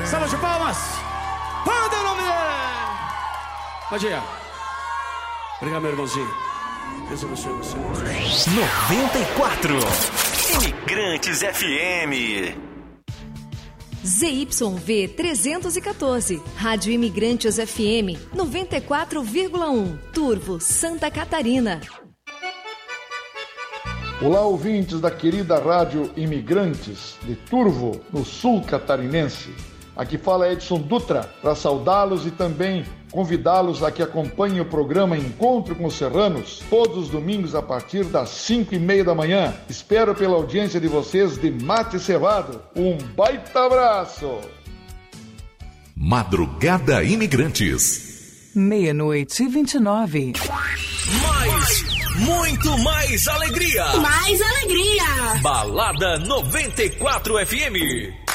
Salve de palmas. Para o nome dele. Pode ir. Obrigado, meu irmãozinho. Deus abençoe você. 94 Imigrantes FM. ZYV 314, Rádio Imigrantes FM 94,1, Turvo, Santa Catarina. Olá, ouvintes da querida Rádio Imigrantes de Turvo, no sul catarinense. Aqui fala Edson Dutra para saudá-los e também convidá-los a que acompanhem o programa Encontro com os Serranos todos os domingos a partir das 5:30 da manhã. Espero pela audiência de vocês de mate cevado. Um baita abraço! Madrugada Imigrantes. 00:29. Muito mais alegria. Mais alegria. Balada 94 FM.